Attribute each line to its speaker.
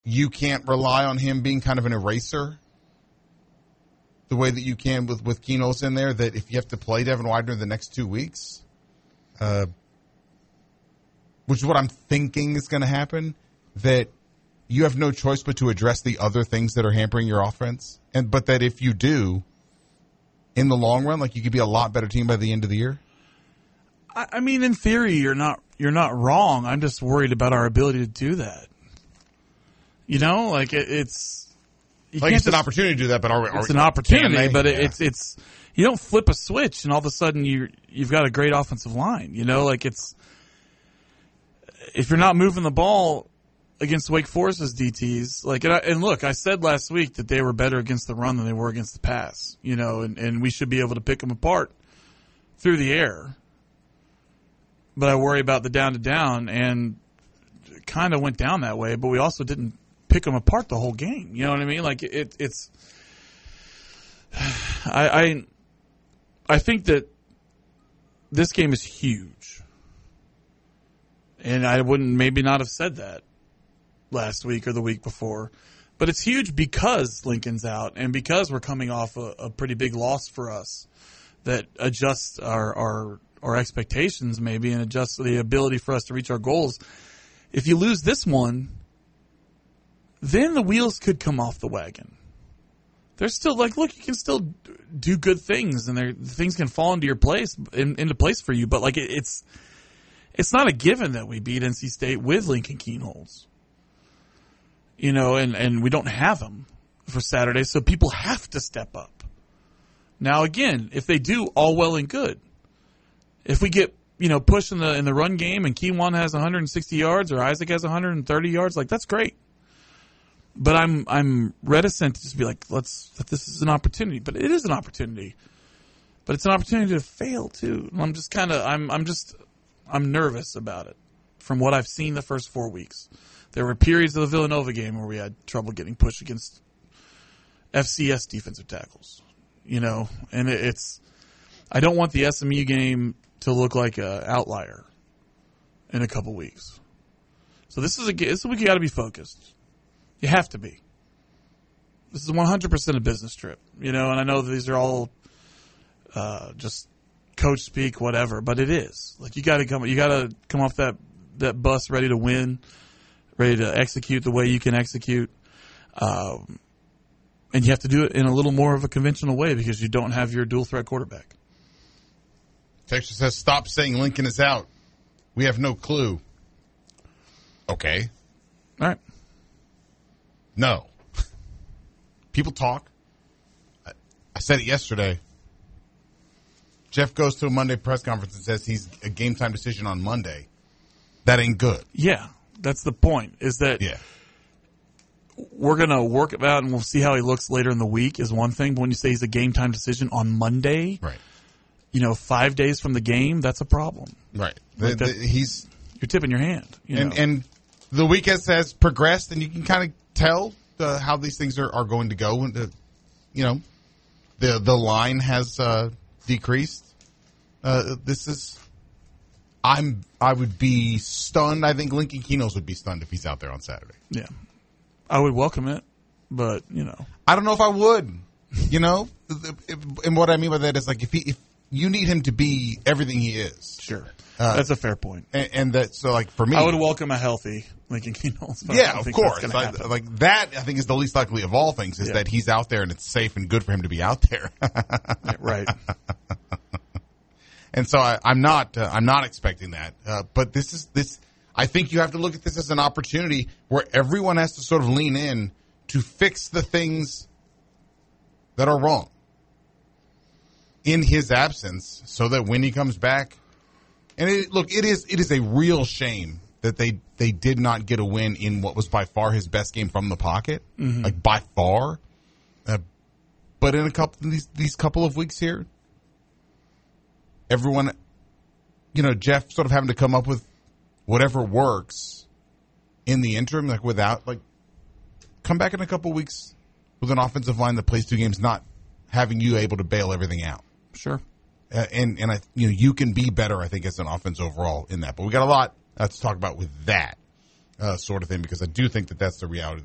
Speaker 1: you can't rely on him being kind of an eraser the way that you can with Kinos in there, that if you have to play Devin Widener the next 2 weeks, which is what I'm thinking is going to happen, that you have no choice but to address the other things that are hampering your offense. But that if you do, in the long run, like, you could be a lot better team by the end of the year.
Speaker 2: I mean, in theory, you're not wrong. I'm just worried about our ability to do that. You know, like it's
Speaker 1: an opportunity to do that, but
Speaker 2: it's an opportunity, but
Speaker 1: yeah.
Speaker 2: it's you don't flip a switch and all of a sudden you've got a great offensive line. You know, like if you're not moving the ball against Wake Forest's DTs, like, and look, I said last week that they were better against the run than they were against the pass. You know, and we should be able to pick them apart through the air. But I worry about the down-to-down, and it kind of went down that way, but we also didn't pick them apart the whole game. You know what I mean? Like, it's I think that this game is huge. And I wouldn't maybe not have said that last week or the week before. But it's huge because Lincoln's out and because we're coming off a pretty big loss for us that adjusts our expectations maybe and adjusts the ability for us to reach our goals. If you lose this one, then the wheels could come off the wagon. There's still, like, look, you can still do good things, and things can fall into your place, into place for you. But, like, it's not a given that we beat NC State with Lincoln Kienholz. You know, and we don't have them for Saturday, so people have to step up. Now, again, if they do, all well and good. If we get, you know, pushed in the run game and Keenwan has 160 yards or Isaac has 130 yards, like, that's great. But I'm reticent to just be like, that this is an opportunity. But it is an opportunity. But it's an opportunity to fail too. I'm just kind of I'm nervous about it from what I've seen the first 4 weeks. There were periods of the Villanova game where we had trouble getting pushed against FCS defensive tackles. You know, and I don't want the SMU game to look like an outlier in a couple weeks. So this is a week you got to be focused. You have to be. This is 100% a business trip, you know, and I know that these are all just coach speak, whatever, but it is. Like, you got to come off that bus ready to win, ready to execute the way you can execute. And you have to do it in a little more of a conventional way because you don't have your dual threat quarterback.
Speaker 1: Texas says, stop saying Lincoln is out. We have no clue. Okay.
Speaker 2: All right.
Speaker 1: No. People talk. I said it yesterday. Jeff goes to a Monday press conference and says he's a game time decision on Monday. That ain't good.
Speaker 2: Yeah. That's the point, is that we're going to work it out and we'll see how he looks later in the week is one thing. But when you say he's a game time decision on Monday,
Speaker 1: right?
Speaker 2: You know, 5 days from the game, that's a problem.
Speaker 1: Right.
Speaker 2: Like you're tipping your hand.
Speaker 1: And the week has progressed, and you can kind of tell how these things are going to go. And you know, the line has decreased. I would be stunned. I think Lincoln Kienholz would be stunned if he's out there on Saturday.
Speaker 2: Yeah, I would welcome it, but you know,
Speaker 1: I don't know if I would. You know, and what I mean by that is, like, if you need him to be everything he is.
Speaker 2: Sure. That's a fair point.
Speaker 1: And that, so, like, for me,
Speaker 2: I would welcome a healthy Lincoln Kienholz.
Speaker 1: Yeah, of course. Like that, I think, is the least likely of all things, is that he's out there and it's safe and good for him to be out there.
Speaker 2: Right.
Speaker 1: And so I'm not expecting that. But this. I think you have to look at this as an opportunity where everyone has to sort of lean in to fix the things that are wrong in his absence, so that when he comes back, and it is a real shame that they did not get a win in what was by far his best game from the pocket, like by far. But in these couple of weeks here, everyone, you know, Jeff sort of having to come up with whatever works in the interim, like without, like, come back in a couple of weeks with an offensive line that plays 2 games, not having you able to bail everything out.
Speaker 2: Sure.
Speaker 1: And you can be better, I think, as an offense overall in that. But we got a lot to talk about with that sort of thing, because I do think that that's the reality.